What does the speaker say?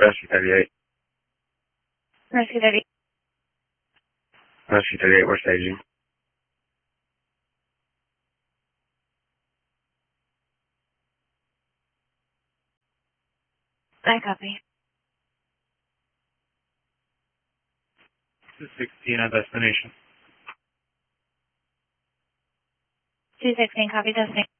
Rescue 38. Rescue 38. Rescue 38, we're staging. I copy. 216 on destination. 216, copy, testing.